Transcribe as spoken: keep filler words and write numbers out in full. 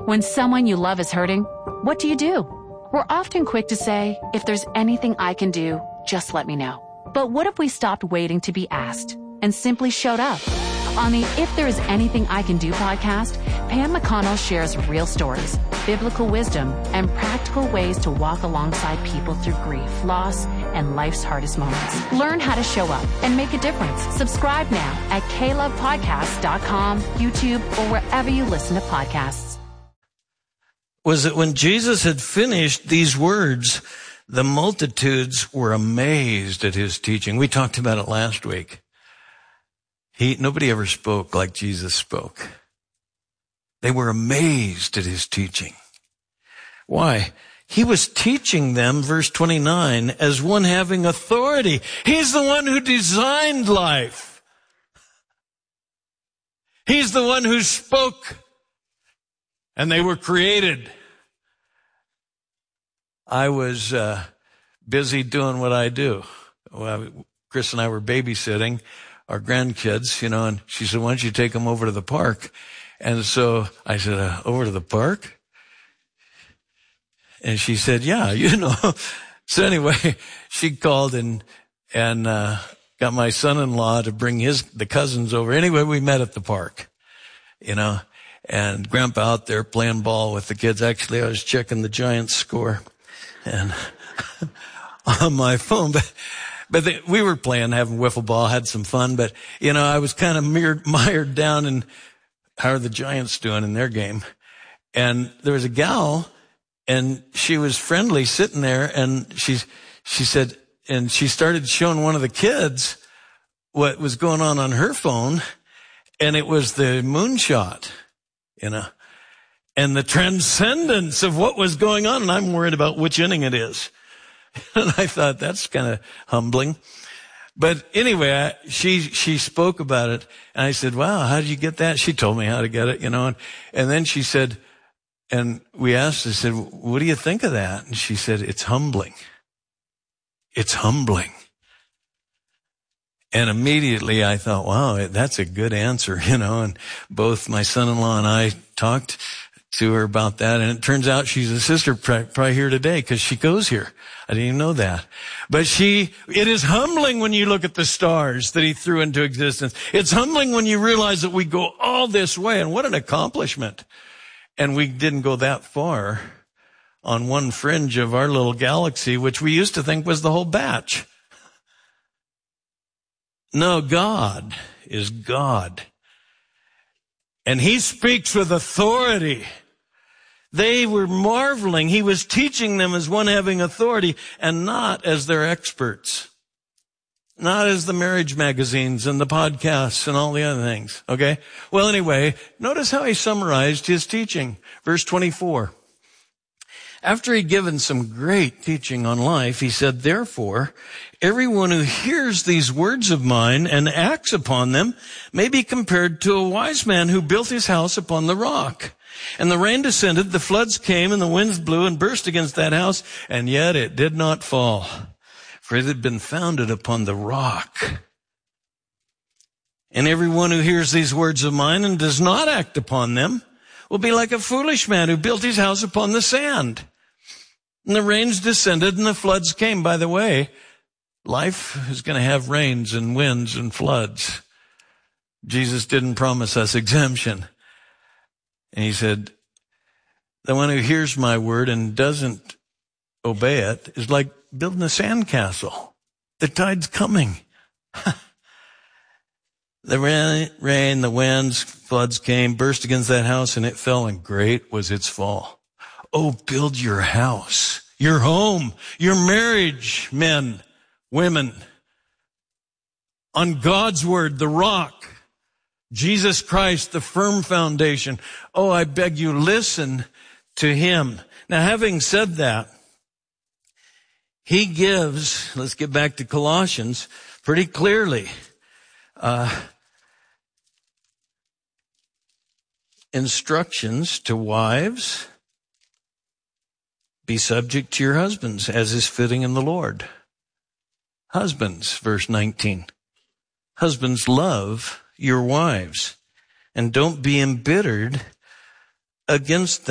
When someone you love is hurting, what do you do? We're often quick to say, if there's anything I can do, just let me know. But what if we stopped waiting to be asked and simply showed up? On the If There Is Anything I Can Do podcast, Pam McConnell shares real stories, biblical wisdom, and practical ways to walk alongside people through grief, loss, and life's hardest moments. Learn how to show up and make a difference. Subscribe now at k love podcast dot com, YouTube, or wherever you listen to podcasts. Was it when Jesus had finished these words, the multitudes were amazed at his teaching. We talked about it last week. He, nobody ever spoke like Jesus spoke. They were amazed at his teaching. Why? He was teaching them, verse twenty-nine, as one having authority. He's the one who designed life. He's the one who spoke, and they were created. I was uh, busy doing what I do. Well, Chris and I were babysitting our grandkids, you know, and she said, why don't you take them over to the park? And so I said, uh, over to the park? And she said, yeah, you know. So anyway, she called and, and, uh, got my son-in-law to bring his, the cousins over. Anyway, we met at the park, you know, and Grandpa out there playing ball with the kids. Actually, I was checking the Giants score and on my phone, but, but the, we were playing, having wiffle ball, had some fun, but, you know, I was kind of mired, mired down in how are the Giants doing in their game. And there was a gal, and she was friendly sitting there, and she, she said, and she started showing one of the kids what was going on on her phone, and it was the moonshot, you know, and the transcendence of what was going on. And I'm worried about which inning it is. And I thought that's kind of humbling. But anyway, I, she, she spoke about it, and I said, wow, how did you get that? She told me how to get it, you know, and, and then she said, and we asked, I said, what do you think of that? And she said, it's humbling. It's humbling. And immediately I thought, wow, that's a good answer, you know, and both my son-in-law and I talked to her about that. And it turns out she's a sister probably here today because she goes here. I didn't even know that. But she, it is humbling when you look at the stars that he threw into existence. It's humbling when you realize that we go all this way, and what an accomplishment. And we didn't go that far on one fringe of our little galaxy, which we used to think was the whole batch. No, God is God. And he speaks with authority. They were marveling. He was teaching them as one having authority and not as their experts. Not as the marriage magazines and the podcasts and all the other things. Okay? Well, anyway, notice how he summarized his teaching. Verse twenty-four. After he'd given some great teaching on life, he said, therefore, everyone who hears these words of mine and acts upon them may be compared to a wise man who built his house upon the rock. And the rain descended, the floods came, and the winds blew and burst against that house, and yet it did not fall, for it had been founded upon the rock. And everyone who hears these words of mine and does not act upon them will be like a foolish man who built his house upon the sand. And the rains descended and the floods came. By the way, life is going to have rains and winds and floods. Jesus didn't promise us exemption. And he said, the one who hears my word and doesn't obey it is like building a sandcastle. The tide's coming. The rain, rain, the winds, floods came, burst against that house, and it fell, and great was its fall. Oh, build your house, your home, your marriage, men, women, on God's word, the rock, Jesus Christ, the firm foundation. Oh, I beg you, listen to him. Now, having said that, he gives, let's get back to Colossians, pretty clearly, uh, instructions to wives. Be subject to your husbands as is fitting in the Lord. Husbands, verse nineteen. Husbands, love your wives and don't be embittered against them.